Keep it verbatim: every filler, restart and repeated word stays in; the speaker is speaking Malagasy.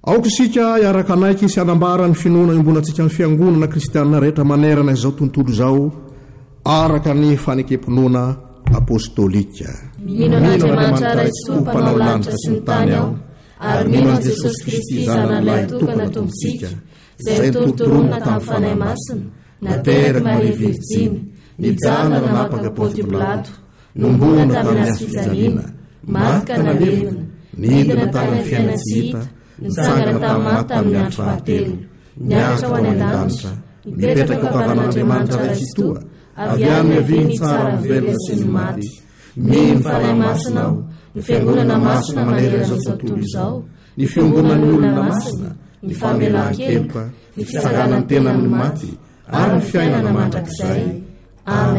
aoka isika iaraka anaiky sy anambara ny finoana iombonatsika ny fiangonana kristianina rehetra manerana izao tontolo izao araka ny fanekempinoana apôstôlika. Mino an'Andriamanitra raitsy tompanao lanitra sy ny tany ao, ary mino an Jesosy Kristy zanan'ilay tokana tombontsika, izay torotoroana tamin'ny fanahy masina, nateraka Maria Virjiny, nijana nanapaka Pônty Pilato, nombona tamin'ny azo fijaliana, maty ka nalevina, nidina tamin'ny fiainana tsy hita, nitsangana tamin'ny maty tamin'ny andro fahatelo, niakatra ho any an-danitra, mipetraka ao kavan'Andriamanitra raitsy toa, avy any miaviny tsara velona sy ny maty. Mino fanahy masina aho, ny fiangonana masina manerana izao tontolo izao, ny fiangonan'ny olona masina, ny famelan-keloka, ny fitsanganan'ny tena amin'ny maty, ary ny fiainana mandrakizay. Amen.